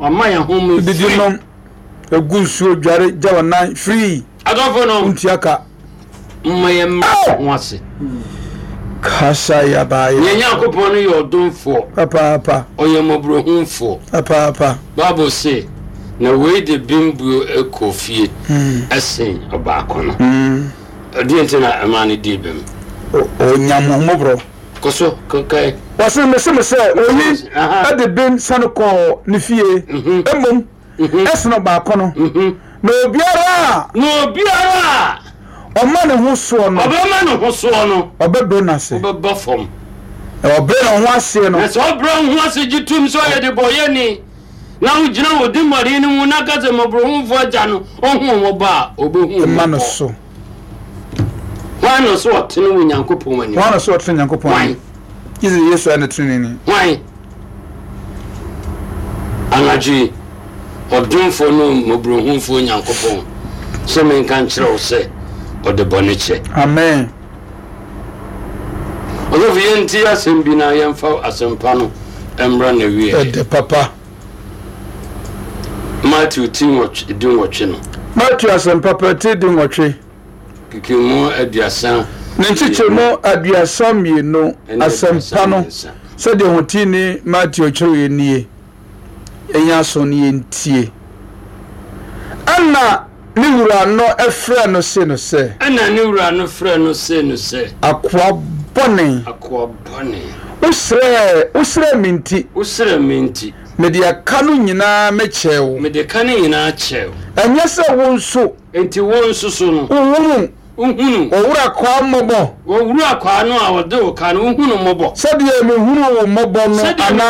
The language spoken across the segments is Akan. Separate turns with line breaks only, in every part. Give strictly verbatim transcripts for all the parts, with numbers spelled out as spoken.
Wama ya home
did you know a good show jare jawana free
I don't know
untiaka
mayem wase
kasha ya baye
nyanya kopon yo domfo
papa papa
oyemobro humfo
papa papa
Bible say na we de bimbu ekofie esen obaako no mm odi na amani dibem
o nyamo mobro
koso kai
wase mese mese oyi ade bim sanko ne fie emom esno baako no no obiara
no obiara
Oma ne ho so no
obema ne ho so no
obebe na se
obeba fom
obe no ho ase no
na so obra ho ase gitum so ye de boye ni na wo gina wo di mari ni mu na kaze mobro ho fo aja no ohun mo ba obehu
ma no so
wan no so otene wo nyankopon wani
wan no so otene nyankopon wani izi yesu ana trini ni
wan anaji odunfo no mobro ho fo nyankopon so men kan kire wo se ode boniche
amen
ozo vienti asembi na yemfa asempa no emra na wie
ede papa
Matthew tin watch edin watch no
Matthew asempa pete din watch
kikimo aduasan
ne nchichemo aduasan mi no asempa no se de hotini Matthew chiro nie enya so ne ntie anna ni wura no efre no se no se
ana ni wura no frɛ no se no se
akwa bone
akwa bone
usre usre minti
usre minti
media kanu nyina mechewo
media kanu nyina chewo
anya se wonso
enti wonso so no
uhunu
uhunu
owura kwa mobo
owura kwa no a wode o kanu uhunu mobo
sede me hunu wo mobo no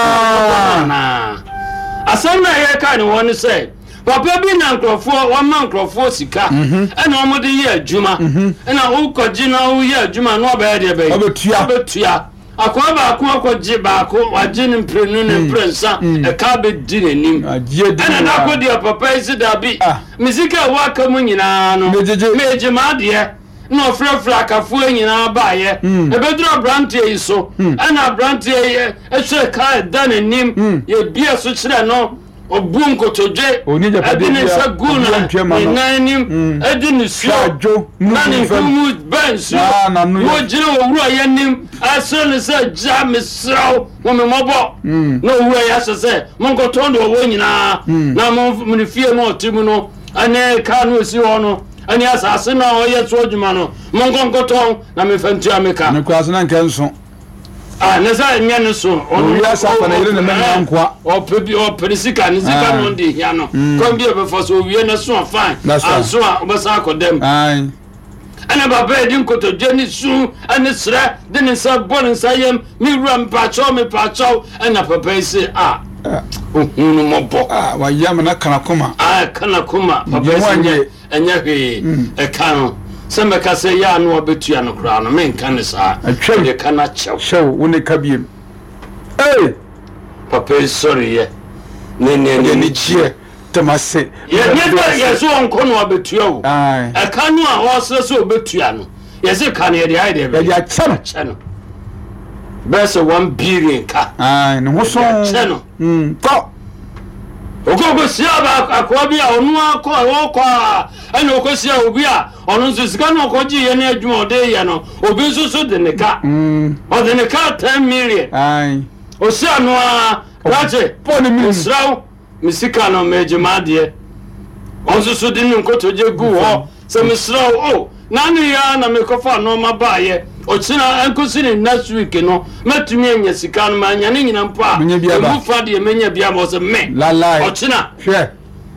ana
asem na ye ka ni woni se papa bi na nkrofo wa ma nkrofo sika ena omode ye adwuma ena wo koji na wo ye adwuma no ba de be
obetua
obetua akwa ba akwa akwaji ba akwa waji ni mprenu ni mprensa e ka be di nenim ena na akodi papa isi da bi misika wa ka mu nyina no meje ma de no frefra akafo nyina ba ye e bedro brante yi so ena brante ye e hwe ka da nenim ye bia so kire no obun kotoje adini sa guna inanim adini so nani kumu bensu wo jina wo wura yanim asone sa jam sraw wo me mobo no wura ya se mon ko tondo wo nyina na mon mun fie no timu no ane ka no si ho no ane asase na o ye so djuma no mon ko nkoton na me fantu ameka
ne kwase na nkenso
ah nesa nyane so
onu ya safa na yire na men nkwa
o pebi o perisika ni sika no ndi hia no kombi e be foso wie na so fine anso a obesa akodem
ai
ana baba edin koto jeni su ana sra de ne sa bon sayem mi ram pa cho mi pa cho ana papa ise ah ohunu mobo
ah wa yam na kana kuma
ah kana kuma papa ise enya hwe e kan sembe ka se ya no obetua no kra no men kan sa de kana chew
chew woni kabiem eh
papa sorry ye ne ne ne ni chie
temase
ye ne ye so onko no obetua o
ai
e kan no a wo sere so obetua no ye se kan ye de ai de be
ya chano
chano bese one billion ka
ai no so
chano
mm ko
ogogo sia ba akwa bi a onu akwa okwa ana okosia obi a onu nso sika no okoji ye na adwuma ode ye no obi nso so de ne ka mm ode ne ka ten million
ai
osia no a rache
poni mi
sraw misika no mejima de onso so de nkoto je gu ho se misraw o nani ya na mekofa no mabaye ochina enkosini next week no metumi enya sika no manya ne nyina mpo a mu fa de menya bia mo se me ochina
hwe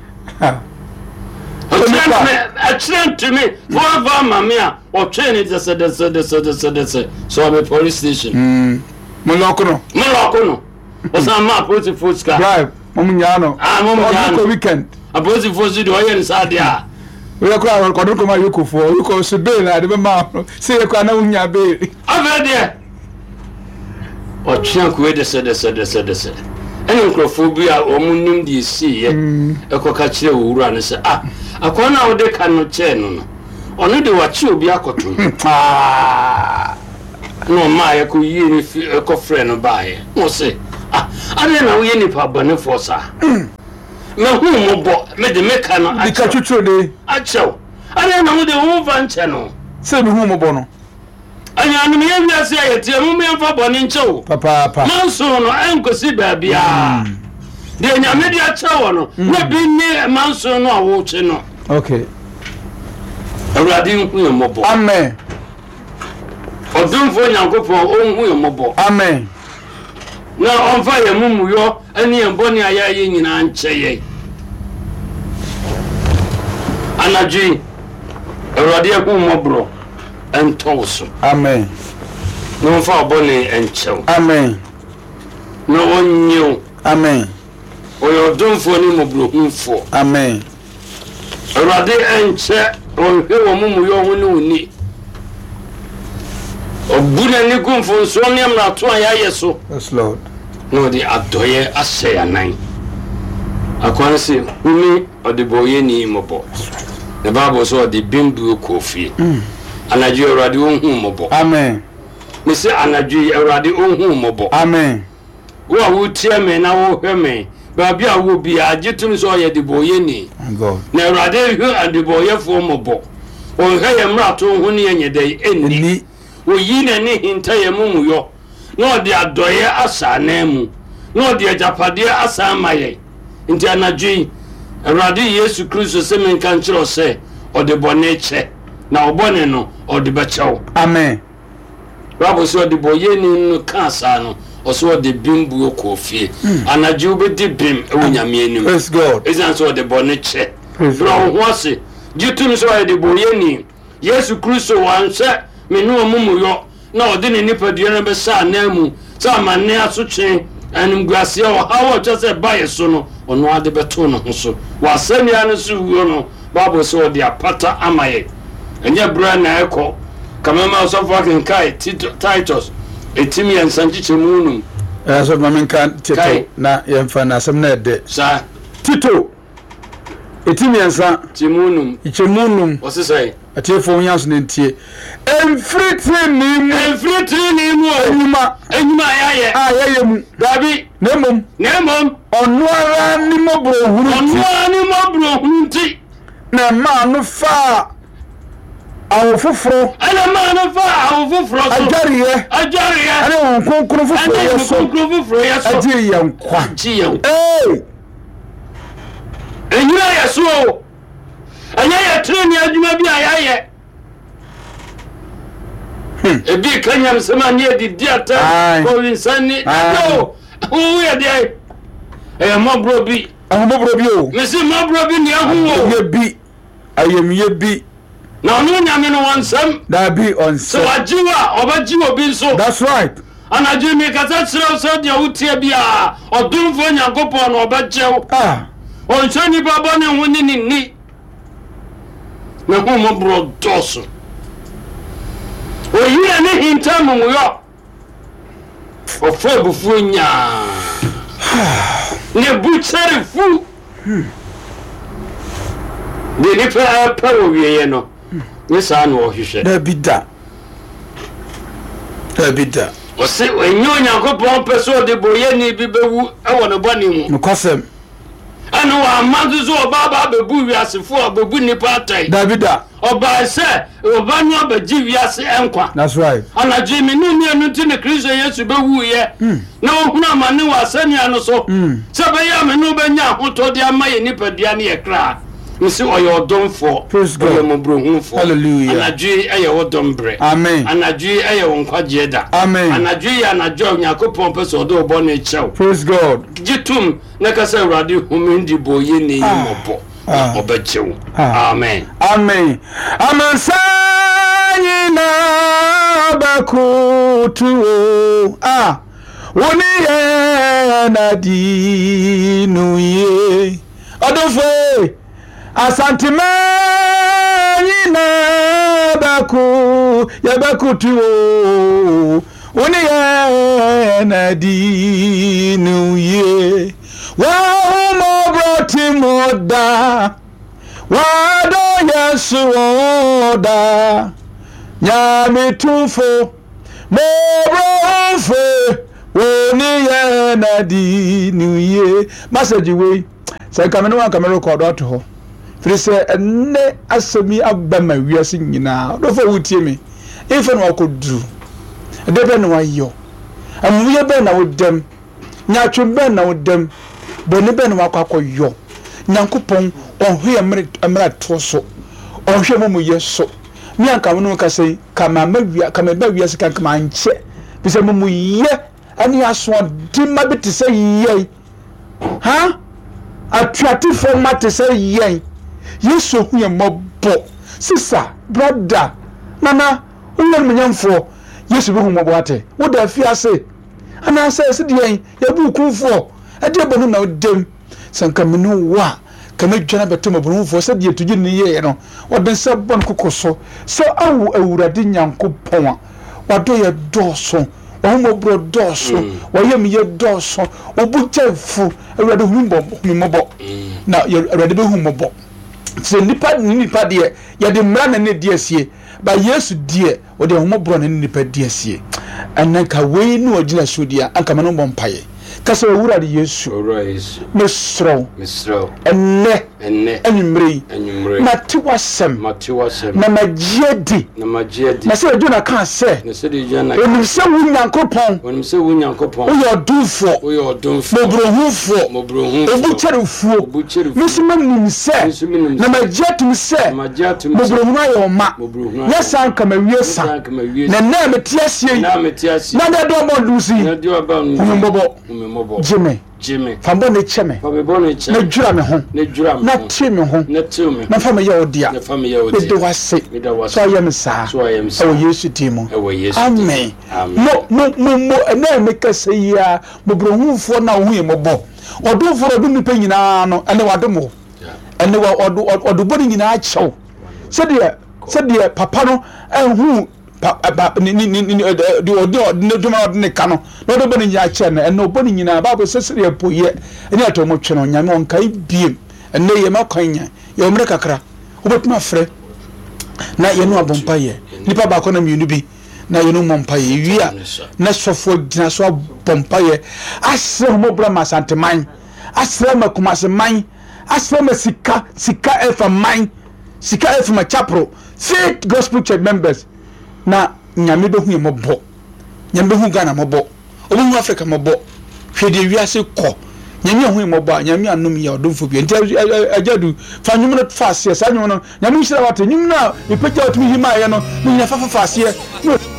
ochina me achina to me for va mamia ochene de se de se de se de se de se so me police station
mm mo lokono
mo lokono osa ma police force ka
drive mo nyano
ah mo nyano
weekend
a police force do yen sadia
we ko awon ko ko ma yoko fo yoko se be na de be ma se ko na unya be
avede o chian ko de se de se de se de se ene nkrofobia o munnim de si ye e ko ka kire wura ne se ah akona wo de kan no che no no ono de wa chi obi akoto ah no ma ye ko yi ni ko frɛ no ba ye mo se ah ade na wo ye ni pa bane fo sa me hu mo bo me de me ka no
a ka twetwe de
a chew ana na mo de hu fa nche no
se me hu mo bo no
anya no me ya se ayetie mo me fa bo ni nchew
papa papa
manso no enkosi ba bia de nyame de a chew no na bi ni manso no a wo che no
okay
awurade hu mo bo
amen
odumfo nyankopon onhu mo bo
amen
na onfa ye mumuyo ani emboni ayaye nyina ncheye anaji awurade ku mo bro entoso
amen
no onfa oboni enchew
amen
no onyo
amen
oyo odumfo ni mo bro hunfo
amen
awurade enche onhwe wo mumuyo hu ni uni obuna ni gumfo so ne amra to ayaye so
yes lord
no di adoye ashe anan akwanse umi odeboye ni mobo the bible so the bimbu kofi anaju awurade onhu mobo
amen
me se anaju awurade onhu mobo
amen
wo awutie me na wo hwe me ba bia wo bia agitum so ye deboye ni
god
na awurade hu adeboye fo mobo on hwe ye mra to hu ni enyedai eni oyi na ni hinta ye mumuyo no de adoye asa na mu no de japade asa maye nti anadwi awurade Yesu Kristo se men kan kiro se o de bone che na obone no o de bechew
amen
rabo so de boye ni no kansa no o so de bimbu okofie anadwi obedi bim ewunyame anim
praise god
ezan so de bone che bro ho ase jitum so de boye ni Yesu Kristo wanse menu omumuyo na odi ni nipadua na be sa na mu sa manne asotwe anim guase o hawo chose baye so no ono ade beto no so wasamia no so wuo no bible so de apata amaye enye bra na eko kamama so fucking kai Titus etimi ensanchiche munum
eh so mamen kan Tito na yemfa na asem na de
sa
Tito etimi ensa
timunum
ichemunum
osisai
atiefo nyas ne ntie emfriti ni mu
emfriti ni mu
enyuma
enyuma ayaye
ayaye mu
dabi
nemom
nemom
onwara ni mobro huru
onwara ni mobro hunti
na ma no fa awo foforo
ana ma no fa awo foforo so
ajariye
ajariye
ana konkoro foforo
ye so konkoro foforo ye so
aji yankwa
aji yan
eh
enyira ye so anya ye treni adwuma bi ayaye ebi kanyam sema ne di diata ko insani no wo ye dey e mobro bi
ahomobro bi o
me se mobro bi ne ahu
ye bi ayemye bi
na no nyame no wansam
da bi on
so ajiwa obajiwo bi nso
that's right
anaju mi kasa tsira so dia wutie bia odumfo nyankopon no obajew
ah
on chani baba ne huni ni ni na ho mo bro doso o yire ne hinta mu yo o fo bufu nya ne buchari fu de ni pa pa o wiye no ni sa no o hwehwe
da bida da bida
o se enyo nyankopon peso de boye ni bi bewu e wo no bani mu
no kwasem
anu wa manzu zo baba bebu wiasefo abebu nipa atai
davida
oba se oba no abeji wiase enkwa
that's right
ana jimi nu mi anu ti ne Kristo Yesu bewu ye na ohunu amane wa sania no so se be ya me no benya hoto de amaye nipa dia ne ekra nsi oyo odonfo oyo mobrohunfo
hallelujah
anaju eye wodombre
amen
anaju eye wonkwaje da
amen
anaju ya anaju nyakopon peso do bo ne chew
praise god
jitum na kasa urade humindi boye ne yimobo obachew amen
amen amen sanyi na bakutu ah woni ye na dinu ye odofo asantima yina baku ya bakutu woni ye na dinu ye wa mo broti moda wa do yesu oda nyame tufo mo brofo woni ye na dinu ye message we Say come no come record out ho. Firi say enne asemi abama wiase nyina. Do for wutie me. If no akodu. De be no ayo. Amuye be na wodem. Nyatwe be na wodem. Boni be no akwakoyo. Nyankopon onhwe amre amra to so. Onhwe momu yeso. Mi anka wono ka say kama mawia kama ba wiase kan kama nche. Bi say momu ye ani aso di ma bi te say ye. Ha? Attractive format te say ye. Yesu hu ye mobo. Sister, brother, nana, unwan menyamfo. Yesu bi hu mobo ate. Wo da fi ase. Ana say se de ye bu kunfo. E de bonu na odem. Sanka menu wa. Kama dwana beto mabonu fo se de tuji ni ye no. Wo den se bon kokoso. So awu awurade Nyankopon a. Wado ye doso. Omo bro doso. Wo ye mi ye doso. Obu chefu. Awurade hu mobo, hu mobo. Na awurade be hu mobo. Se nipa nipa de ye de mra na ne de asie. Ba Yesu de wo de hu mobo na nipa de asie. Ananka we no ogina sodia anka mano bompaye. Kasa wura de Yesu.
Rise.
Mesro.
Mesro.
Enne.
Enne.
Enyumre.
Enyumre.
Matiwasem.
Matiwasem.
Na majedi.
Na majedi.
Na se oduna kan se.
Na se de jana.
Onim se wu Nyankopon.
Onim se wu Nyankopon.
O yo odunfo.
O yo odunfo.
Mobrohufo.
Mobrohufo.
Obucherufuo.
Obucherufuo.
Misima nim se. Na majetum se.
Na majetum se.
Mobrohuna yo ma.
Mobrohuna.
Yesa anka mawiesa.
Yesa anka mawiesa.
Na na metiasie.
Na metiasie.
Na da do mo lusi.
Na do aba nu.
Umbobo.
Umbobo.
Jime.
Jimmy.
Fambo ne cheme.
Fambo bone cheme.
Na djura me ho.
Na djura me.
Na tie me ho.
Na tie me.
Na fama ye odia.
Na fama ye odia.
Me do wase.
Me do wase.
So ayem sa.
So ayem sa.
O Yesu timo.
E wo Yesu.
Amen.
Amen.
Mo mo mo mo na me kase ya mo brohunfo na ho ye mo bo. Odunfo do nipa nyina no ene wadomo. Ene wa odo odo bodi nyina a chew. Se de se de papa no ehun pa ni ni ni di odi ne duma ne kano no do bani nya che na eno bani nyina ba bo sesere epoye eni atomo twe no nyame on kai biem enne ye makwanya ye omre kakra obetuma frɛ na ye no abompaye nipa ba ko na miunu bi na ye no mompaye wia na sofo gina so abompaye asre mo bra masanteman asre makumase man asre masika sika efa man sika efa ma chapro faith gospel church members na nyame be hu ye mobo nyame be hu Ghana mobo obo hu Africa mobo hwede wiase kɔ nyame hu ye mobo nyame anom ye odomfo bi nti ajadu fa nyum no fa ase sa nyum no nyame hira wate nyum na ipagya otumi hima ye no nyame fa fa fa ase